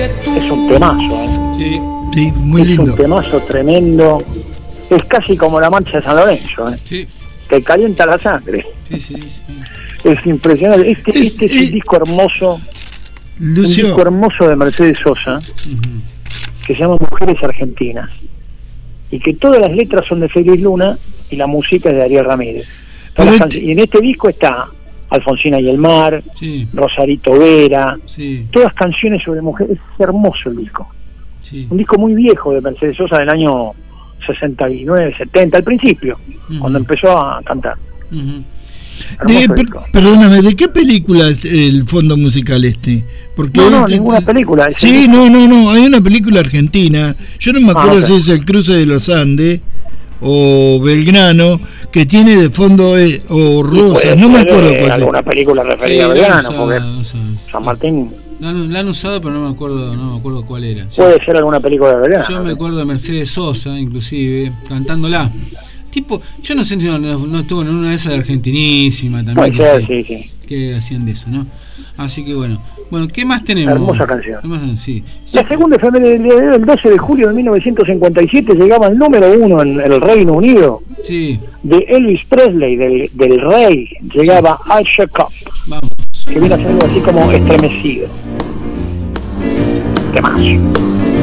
Es un temazo, Sí. Sí, muy lindo. Es un temazo tremendo. Es casi como la marcha de San Lorenzo, Sí. que calienta la sangre. Sí. Es impresionante. Este es un disco hermoso. Lucio, Un disco hermoso de Mercedes Sosa, Ujú. que se llama Mujeres Argentinas, y que todas las letras son de Félix Luna y la música es de Ariel Ramírez. Y en este disco está Alfonsina y el mar, Sí. Rosarito Vera, Sí. todas canciones sobre mujeres. Es hermoso el disco. Sí. Un disco muy viejo de Mercedes Sosa del año 69, 70, al principio, cuando empezó a cantar. Ujú. Hermoso disco. perdóname, ¿de qué película es el fondo musical este? Porque No, ninguna película. Es Sí, el disco. no, hay una película argentina, yo no me acuerdo ok. si es El Cruce de los Andes o Belgrano, que tiene de fondo o Rosas, Puede no me ser, acuerdo cuál es. alguna película referida Sí, a la Belgrano, han usado, porque San Martín la han usado, pero no me acuerdo cuál era. Sí. puede ser alguna película de Belgrano. Yo me acuerdo de Mercedes Sosa, inclusive, cantándola. Tipo, yo no sé si no estuvo en una de esas de Argentinísima también. Puede ser, sí. Que hacían de eso, ¿no? Así que bueno, ¿qué más tenemos? Hermosa canción. ¿Qué más? Sí. La segunda efeméride del día de hoy, el 12 de julio de 1957, llegaba al número 1 en el Reino Unido, Sí, de Elvis Presley, del rey, llegaba I Shake Up, vamos. que viene a ser algo así como estremecido. Temazo.